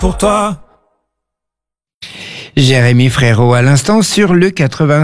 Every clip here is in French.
pour toi. Jérémy Frérot à l'instant sur le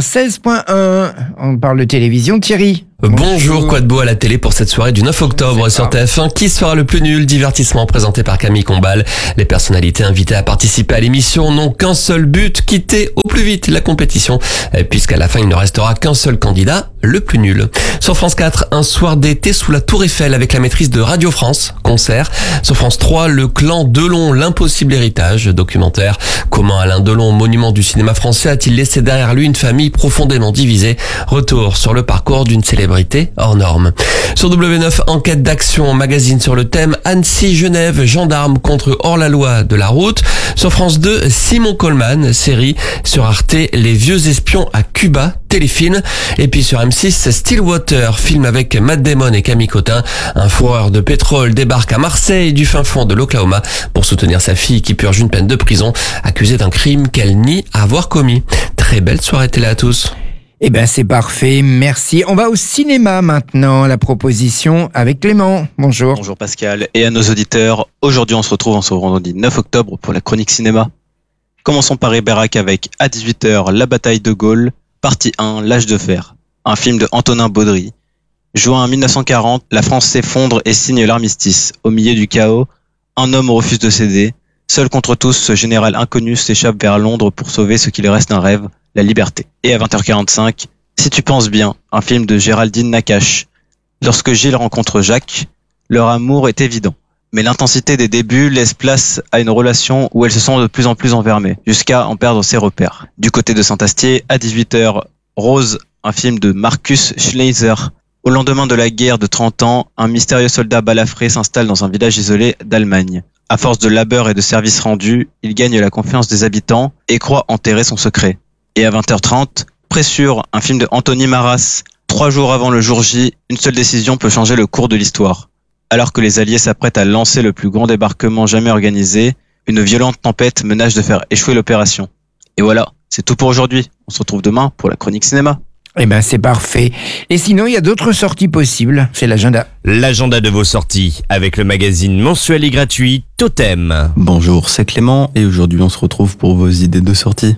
96.1. On parle de télévision, Thierry. Bonjour, quoi de beau à la télé pour cette soirée du 9 octobre sur TF1. Qui sera le plus nul? Divertissement présenté par Camille Combal. Les personnalités invitées à participer à l'émission n'ont qu'un seul but, quitter au plus vite la compétition, puisqu'à la fin il ne restera qu'un seul candidat, le plus nul. Sur France 4, un soir d'été sous la Tour Eiffel avec la maîtrise de Radio France, concert. Sur France 3, le clan Delon, l'impossible héritage, documentaire. Comment Alain Delon, monument du cinéma français, a-t-il laissé derrière lui une famille profondément divisée? Retour sur le parcours d'une célébrité hors norme. Sur W9, enquête d'action, magazine sur le thème Annecy-Genève, gendarme contre hors-la-loi de la route. Sur France 2, Simon Coleman, série. Sur Arte, Les vieux espions à Cuba, téléfilm. Et puis sur M6, Stillwater, film avec Matt Damon et Camille Cotin. Un fourreur de pétrole débarque à Marseille du fin fond de l'Oklahoma pour soutenir sa fille qui purge une peine de prison, accusée d'un crime qu'elle nie avoir commis. Très belle soirée télé à tous. Eh ben c'est parfait, merci. On va au cinéma maintenant, la proposition avec Clément. Bonjour. Bonjour Pascal et à nos auditeurs. Aujourd'hui on se retrouve en ce vendredi 9 octobre pour la chronique cinéma. Commençons par Ribérac avec à 18h La bataille de Gaulle, partie 1, L'âge de fer. Un film de Antonin Baudry. Juin 1940, la France s'effondre et signe l'armistice. Au milieu du chaos, un homme refuse de céder. Seul contre tous, ce général inconnu s'échappe vers Londres pour sauver ce qu'il reste d'un rêve, la liberté. Et à 20h45, Si tu penses bien, un film de Géraldine Nakache. Lorsque Gilles rencontre Jacques, leur amour est évident. Mais l'intensité des débuts laisse place à une relation où elles se sent de plus en plus enfermées, jusqu'à en perdre ses repères. Du côté de Saint-Astier, à 18h, Rose, un film de Marcus Schleicher. Au lendemain de la guerre de 30 ans, un mystérieux soldat balafré s'installe dans un village isolé d'Allemagne. À force de labeur et de services rendus, il gagne la confiance des habitants et croit enterrer son secret. Et à 20h30, Pressure, un film de Anthony Maras. 3 jours avant le jour J, une seule décision peut changer le cours de l'histoire. Alors que les Alliés s'apprêtent à lancer le plus grand débarquement jamais organisé, une violente tempête menace de faire échouer l'opération. Et voilà, c'est tout pour aujourd'hui. On se retrouve demain pour la chronique cinéma. Eh ben c'est parfait. Et sinon, il y a d'autres sorties possibles. C'est l'agenda. L'agenda de vos sorties avec le magazine mensuel et gratuit Totem. Bonjour, c'est Clément et aujourd'hui on se retrouve pour vos idées de sortie.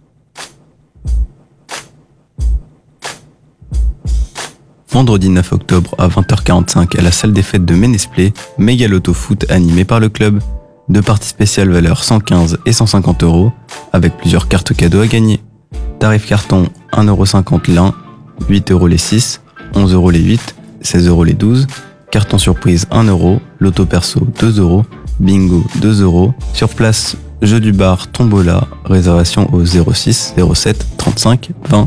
Vendredi 9 octobre à 20h45 à la salle des fêtes de Ménesplé, méga loto foot animé par le club. 2 parties spéciales valeur 115 et 150 €, avec plusieurs cartes cadeaux à gagner. Tarif carton 1,50€ l'un, 8 € les 6, 11 € les 8, 16 € les 12, carton surprise 1 €, loto perso 2 €, bingo 2 €, sur place, jeu du bar, tombola, réservation au 06 07 35 20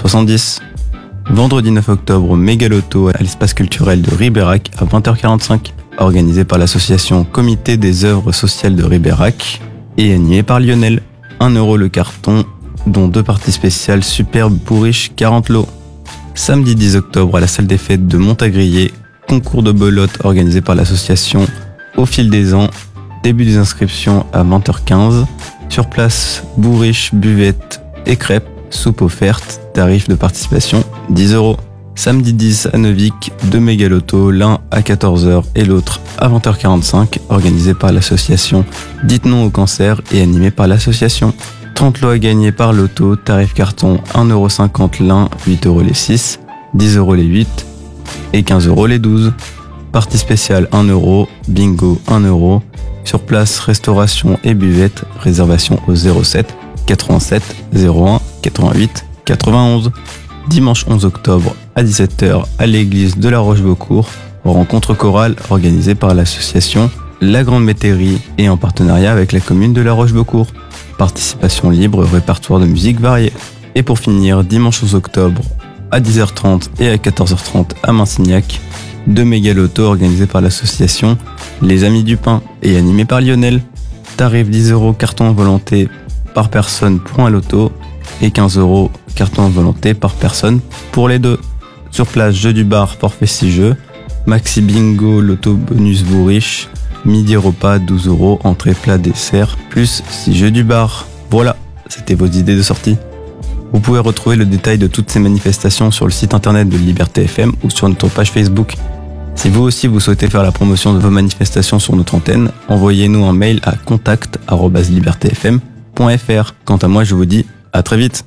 70. Vendredi 9 octobre, méga loto à l'espace culturel de Ribérac à 20h45, organisé par l'association Comité des œuvres sociales de Ribérac et animé par Lionel. 1 € le carton, dont 2 parties spéciales superbes bourriches 40 lots. Samedi 10 octobre à la salle des fêtes de Montagrier, concours de belote organisé par l'association Au fil des ans, début des inscriptions à 20h15. Sur place, bourriches, buvettes et crêpes, soupe offerte, tarif de participation 10 €. Samedi 10 à Neuvik, 2 mégalotos, l'un à 14h et l'autre à 20h45, organisé par l'association Dites non au cancer et animé par l'association. 30 lots à gagner par loto, tarif carton 1,50€ l'un, 8 € les 6, 10 € les 8 et 15 € les 12. Partie spéciale 1 €, bingo 1 €, sur place restauration et buvette, réservation au 07 87 01 88 91. Dimanche 11 octobre à 17h à l'église de la Roche-Beaucourt, rencontre chorale organisée par l'association La Grande Métairie et en partenariat avec la commune de la Roche-Beaucourt. Participation libre, répertoire de musique variée. Et pour finir, dimanche 11 octobre à 10h30 et à 14h30 à Mansignac, 2 mégalotos organisés par l'association Les Amis du Pain et animés par Lionel. Tarif 10 € carton volonté par personne pour un loto et 15 € carton volonté par personne pour les deux. Sur place, jeu du bar, forfait 6 jeux, maxi bingo, loto bonus bourriche, midi repas 12 €, entrée plat dessert, plus 6 jeux du bar. Voilà, c'était vos idées de sortie. Vous pouvez retrouver le détail de toutes ces manifestations sur le site internet de Liberté FM ou sur notre page Facebook. Si vous aussi vous souhaitez faire la promotion de vos manifestations sur notre antenne, envoyez-nous un mail à contact@libertefm.fr. Quant à moi, je vous dis à très vite.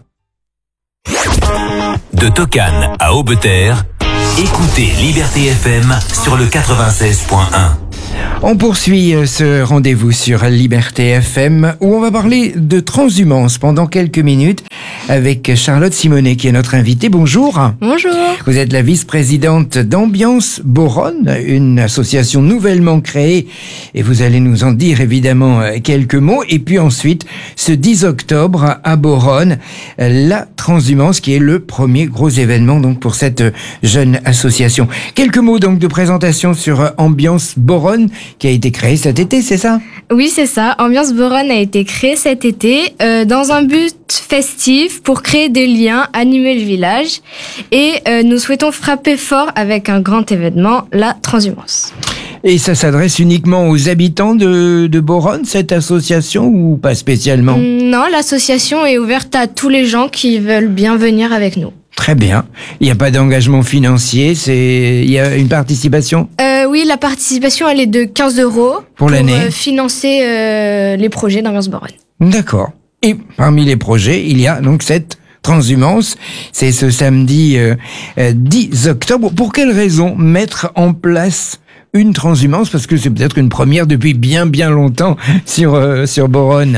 De Tokane à Aubeterre, écoutez Liberté FM sur le 96.1. On poursuit ce rendez-vous sur Liberté FM où on va parler de transhumance pendant quelques minutes avec Charlotte Simonet qui est notre invitée. Bonjour. Bonjour. Vous êtes la vice-présidente d'Ambiance Boronne, une association nouvellement créée et vous allez nous en dire évidemment quelques mots. Et puis ensuite, ce 10 octobre à Boronne, la transhumance qui est le premier gros événement donc pour cette jeune association. Quelques mots donc de présentation sur Ambiance Boronne qui a été créée cet été, c'est ça ? Oui, c'est ça. Ambiance Boronne a été créée cet été dans un but festif pour créer des liens, animer le village et nous souhaitons frapper fort avec un grand événement, la transhumance. Et ça s'adresse uniquement aux habitants de Boronne, cette association, ou pas spécialement ? Non, l'association est ouverte à tous les gens qui veulent bien venir avec nous. Très bien. Il n'y a pas d'engagement financier, il y a une participation ? Oui, la participation, elle est de 15 € pour l'année. Financer les projets d'Ambiance Boronne. D'accord. Et parmi les projets, il y a donc cette transhumance. C'est ce samedi 10 octobre. Pour quelle raison mettre en place une transhumance ? Parce que c'est peut-être une première depuis bien longtemps sur Boronne.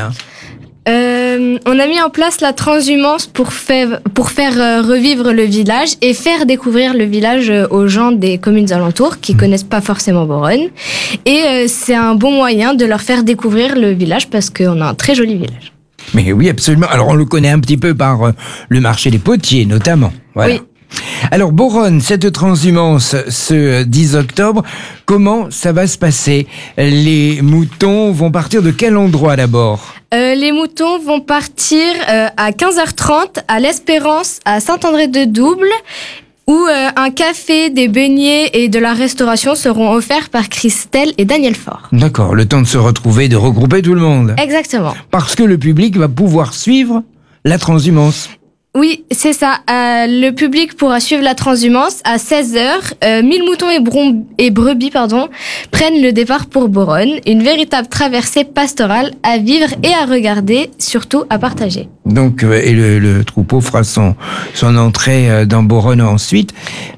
On a mis en place la transhumance pour faire revivre le village et faire découvrir le village aux gens des communes alentours qui connaissent pas forcément Boronne. Et c'est un bon moyen de leur faire découvrir le village parce qu'on a un très joli village. Mais oui, absolument. Alors on le connaît un petit peu par le marché des potiers notamment. Voilà. Oui. Alors Boronne, cette transhumance ce 10 octobre, comment ça va se passer ? Les moutons vont partir de quel endroit d'abord ? Les moutons vont partir à 15h30 à l'Espérance à Saint-André-de-Double où un café, des beignets et de la restauration seront offerts par Christelle et Daniel Faure. D'accord, le temps de se retrouver, de regrouper tout le monde. Exactement. Parce que le public va pouvoir suivre la transhumance. Oui, c'est ça. Le public pourra suivre la transhumance à 16h. 1000 moutons et brebis prennent le départ pour Boronne. Une véritable traversée pastorale à vivre et à regarder, surtout à partager. Donc, et le troupeau fera son entrée dans Boronne ensuite.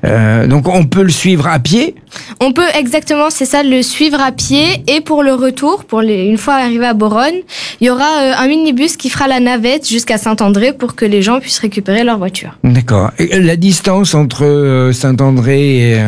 Donc, on peut le suivre à pied ? On peut exactement, c'est ça, le suivre à pied. Et pour le retour, une fois arrivé à Boronne, il y aura un minibus qui fera la navette jusqu'à Saint-André pour que les gens puissent récupérer leur voiture. D'accord. Et la distance entre Saint-André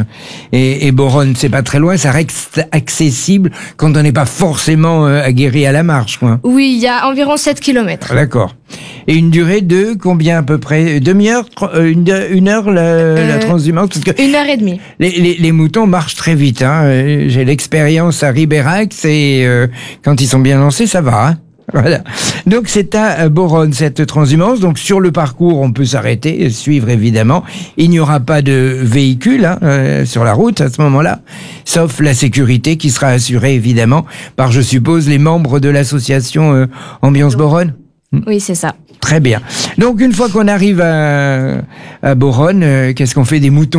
et Boronne, c'est pas très loin, ça reste accessible quand on n'est pas forcément aguerri à la marche, quoi. Oui, il y a environ 7 km. D'accord. Et une durée de combien à peu près ? Demi-heure ? Une heure la transhumance ? Parce que 1h30. Les moutons marchent très vite. Hein. J'ai l'expérience à Ribérac et quand ils sont bien lancés, ça va. Hein. Voilà. Donc c'est à Boronne cette transhumance. Donc sur le parcours, on peut s'arrêter et suivre évidemment. Il n'y aura pas de véhicule sur la route à ce moment-là, sauf la sécurité qui sera assurée évidemment par, je suppose, les membres de l'association Ambiance Boronne. Oui, c'est ça. Très bien. Donc une fois qu'on arrive à Boronne, qu'est-ce qu'on fait des moutons ?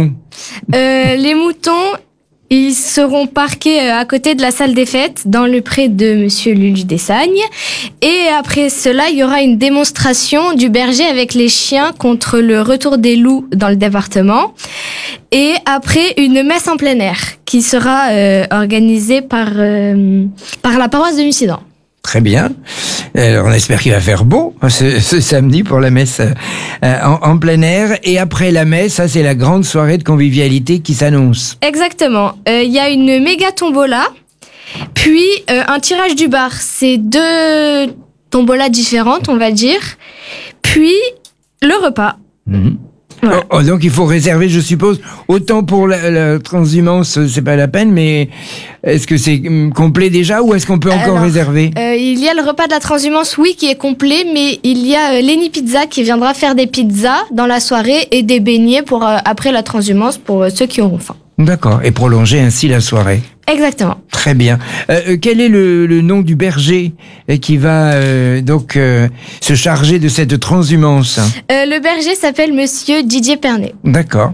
Les moutons, ils seront parqués à côté de la salle des fêtes, dans le pré de Monsieur Luluce Dessagnes. Et après cela, il y aura une démonstration du berger avec les chiens contre le retour des loups dans le département. Et après, une messe en plein air qui sera organisée par la paroisse de Mussidan. Très bien. Alors, on espère qu'il va faire beau ce samedi pour la messe en plein air. Et après la messe, ça c'est la grande soirée de convivialité qui s'annonce. Exactement. Il y a une méga tombola, puis un tirage du bar. C'est 2 tombolas différentes, on va dire. Puis le repas. Mmh. Voilà. Oh, donc il faut réserver, je suppose, autant pour la transhumance, c'est pas la peine, mais est-ce que c'est complet déjà ou est-ce qu'on peut encore réserver ? Il y a le repas de la transhumance, oui, qui est complet, mais il y a Lenny Pizza qui viendra faire des pizzas dans la soirée et des beignets pour après la transhumance pour ceux qui auront faim. D'accord, et prolonger ainsi la soirée. Exactement. Très bien. Quel est le nom du berger qui va se charger de cette transhumance ? Le berger s'appelle Monsieur Didier Pernet. D'accord.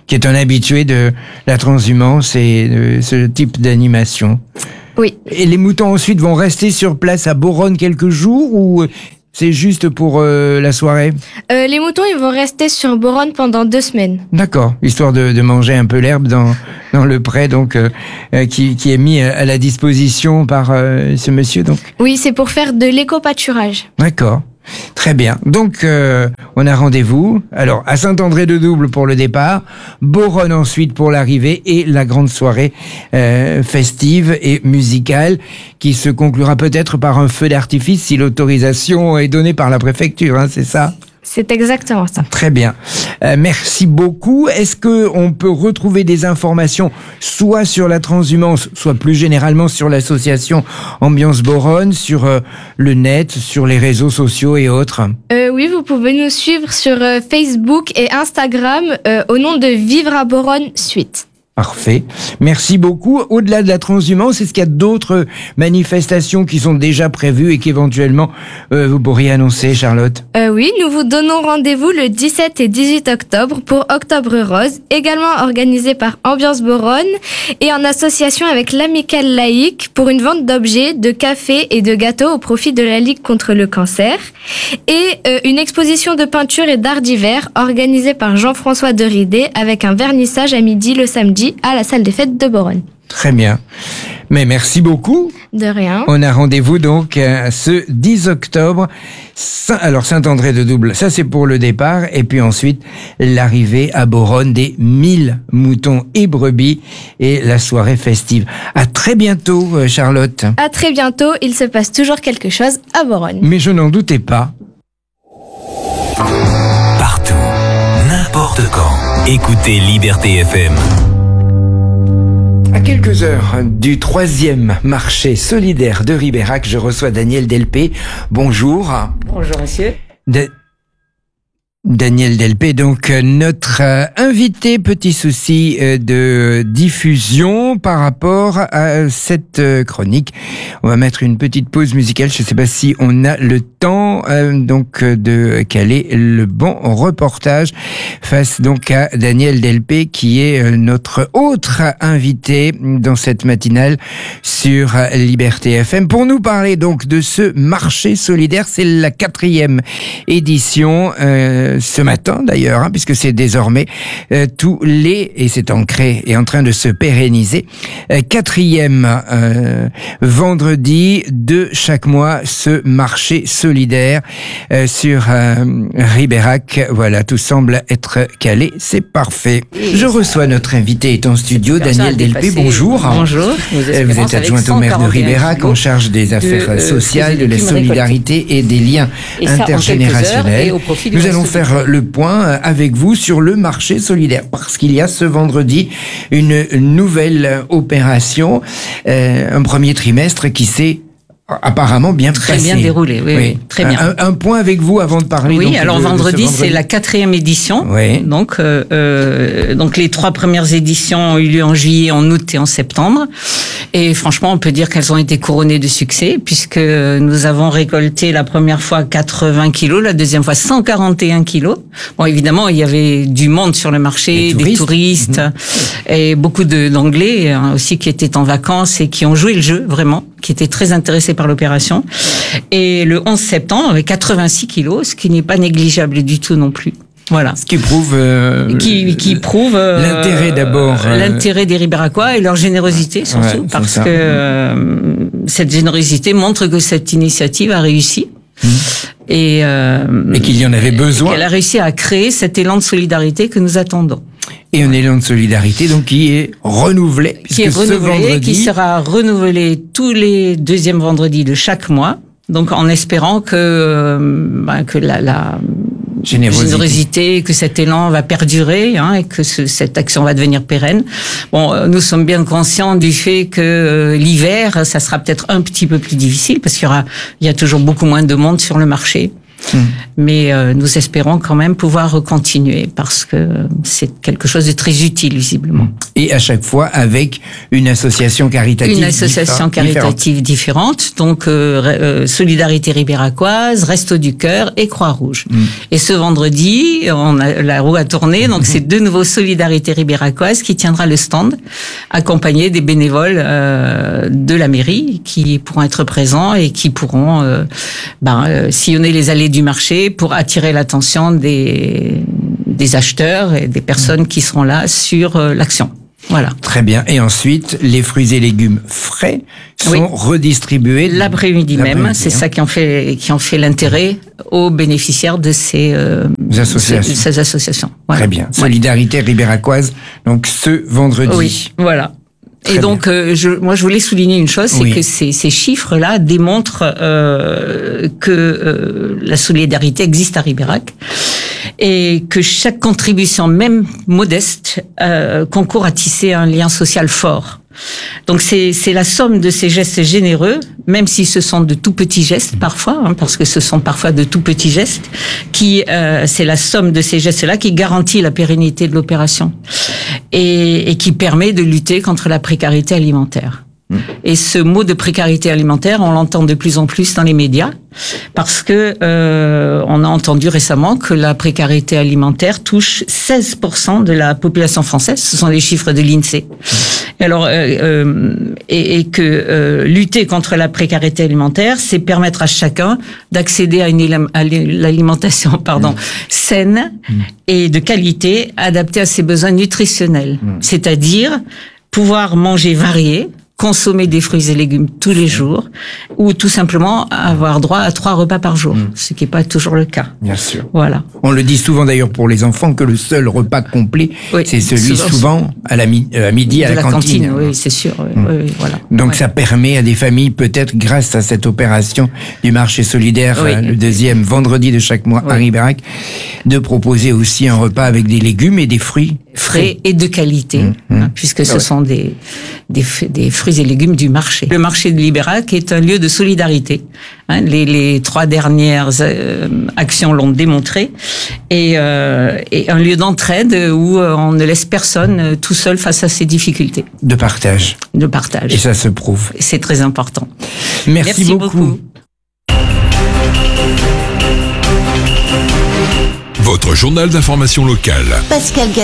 qui est un habitué de la transhumance et de ce type d'animation. Oui. Et les moutons ensuite vont rester sur place à Beauronne quelques jours ou c'est juste pour la soirée? Les moutons, ils vont rester sur Beauronne pendant 2 semaines. D'accord, histoire de manger un peu l'herbe dans le pré donc qui est mis à la disposition par ce monsieur donc. Oui, c'est pour faire de l'éco-pâturage. D'accord. Très bien. Donc, on a rendez-vous. Alors, à Saint-André-de-Double pour le départ, Beauronne ensuite pour l'arrivée et la grande soirée festive et musicale qui se conclura peut-être par un feu d'artifice si l'autorisation est donnée par la préfecture, hein, c'est ça ? C'est exactement ça. Très bien. Merci beaucoup. Est-ce que on peut retrouver des informations soit sur la transhumance, soit plus généralement sur l'association Ambiance Beauronne, sur le net, sur les réseaux sociaux et autres? Oui, vous pouvez nous suivre sur Facebook et Instagram au nom de Vivre à Beauronne Suite. Parfait. Merci beaucoup. Au-delà de la transhumance, est-ce qu'il y a d'autres manifestations qui sont déjà prévues et qu'éventuellement vous pourriez annoncer, Charlotte? Oui, nous vous donnons rendez-vous le 17 et 18 octobre pour Octobre Rose, également organisé par Ambiance Beauronne et en association avec l'Amicale Laïque pour une vente d'objets, de café et de gâteaux au profit de la Ligue contre le cancer et une exposition de peinture et d'art divers organisée par Jean-François Deridé avec un vernissage à midi le samedi à la salle des fêtes de Beauronne. Très bien. Mais merci beaucoup. De rien. On a rendez-vous donc ce 10 octobre. Alors Saint-André-de-Double, ça c'est pour le départ. Et puis ensuite, l'arrivée à Beauronne des 1000 moutons et brebis et la soirée festive. À très bientôt, Charlotte. À très bientôt. Il se passe toujours quelque chose à Beauronne. Mais je n'en doutais pas. Partout, n'importe quand. Écoutez Liberté FM. À quelques heures du 3e marché solidaire de Ribérac, je reçois Daniel Delpé. Bonjour. Bonjour monsieur. Daniel Delpé, donc notre invité. Petit souci de diffusion par rapport à cette chronique. On va mettre une petite pause musicale. Je ne sais pas si on a le temps donc de caler le bon reportage face donc à Daniel Delpé qui est notre autre invité dans cette matinale sur Liberté FM pour nous parler donc de ce marché solidaire. C'est la 4e édition. Ce matin d'ailleurs, hein, puisque c'est désormais tous les, et c'est ancré et en train de se pérenniser, 4e vendredi de chaque mois, ce marché solidaire sur Ribérac. Voilà, tout semble être calé, c'est parfait. Je reçois notre invité est en studio, Daniel Delpé, bonjour. Bonjour. Vous êtes adjointe au maire de Ribérac en charge des affaires sociales, de la solidarité et des liens intergénérationnels. Nous allons faire le point avec vous sur le marché solidaire parce qu'il y a ce vendredi une nouvelle opération, un premier trimestre qui s'est apparemment bien très passé. Bien déroulé, oui. Très bien. Un point avec vous avant de parler. Oui, donc, alors de vendredi, c'est la 4e édition. Oui. Donc les 3 premières éditions ont eu lieu en juillet, en août et en septembre. Et franchement, on peut dire qu'elles ont été couronnées de succès puisque nous avons récolté la première fois 80 kilos, la deuxième fois 141 kilos. Bon, évidemment, il y avait du monde sur le marché, des touristes et beaucoup d'Anglais aussi qui étaient en vacances et qui ont joué le jeu vraiment, qui étaient très intéressés par l'opération. Et le 11 septembre, avec 86 kilos, ce qui n'est pas négligeable du tout non plus. Voilà. Ce qui prouve qui prouve l'intérêt d'abord, l'intérêt des Ribéracois et leur générosité surtout, parce que cette générosité montre que cette initiative a réussi. Et qu'il y en avait besoin. Qu'elle a réussi à créer cet élan de solidarité que nous attendons. Et un élan de solidarité donc qui est renouvelé, qui sera renouvelé tous les 2e vendredis de chaque mois. Donc en espérant que la générosité, que cet élan va perdurer, hein, et que cette action va devenir pérenne. Bon, nous sommes bien conscients du fait que l'hiver, ça sera peut-être un petit peu plus difficile parce qu'il y a toujours beaucoup moins de monde sur le marché. Mais nous espérons quand même pouvoir continuer parce que c'est quelque chose de très utile, visiblement. Et à chaque fois avec une association caritative Une association caritative différente, donc Solidarité Ribéracoise, Restos du Cœur et Croix-Rouge. Et ce vendredi, la roue a tourné, donc c'est de nouveau Solidarité Ribéracoise qui tiendra le stand, accompagné des bénévoles de la mairie qui pourront être présents et qui pourront sillonner les allées du marché pour attirer l'attention des acheteurs et des personnes qui seront là sur l'action. Voilà. Très bien. Et ensuite, les fruits et légumes frais sont redistribués l'après-midi même. C'est ça qui en fait l'intérêt aux bénéficiaires de ces associations. Voilà. Très bien. Solidarité Ribéracoise. Donc ce vendredi. Oui. Voilà. Et donc, je voulais souligner une chose, c'est que ces chiffres-là démontrent que la solidarité existe à Ribérac et que chaque contribution, même modeste, concourt à tisser un lien social fort. Donc c'est la somme de ces gestes généreux, même si ce sont de tout petits gestes parfois, parce que ce sont parfois de tout petits gestes, c'est la somme de ces gestes-là qui garantit la pérennité de l'opération et qui permet de lutter contre la précarité alimentaire. Et ce mot de précarité alimentaire, on l'entend de plus en plus dans les médias, parce que on a entendu récemment que la précarité alimentaire touche 16% de la population française. Ce sont les chiffres de l'INSEE. Alors, et que lutter contre la précarité alimentaire, c'est permettre à chacun d'accéder à l'alimentation, saine et de qualité, adaptée à ses besoins nutritionnels. C'est-à-dire pouvoir manger varié, consommer des fruits et légumes tous les jours, ou tout simplement avoir droit à 3 repas par jour, ce qui n'est pas toujours le cas. Bien sûr. Voilà. On le dit souvent d'ailleurs pour les enfants que le seul repas complet, c'est celui souvent à midi à la cantine. Oui, c'est sûr. Oui, voilà. Donc ça permet à des familles, peut-être grâce à cette opération du marché solidaire, le deuxième vendredi de chaque mois à Ribérac, de proposer aussi un repas avec des légumes et des fruits frais et de qualité, puisque ce sont des fruits et légumes du marché. Le marché de Ribérac est un lieu de solidarité. Les 3 dernières actions l'ont démontré, et un lieu d'entraide où on ne laisse personne tout seul face à ses difficultés. De partage. Et ça se prouve. C'est très important. Merci beaucoup. Votre journal d'information locale. Pascal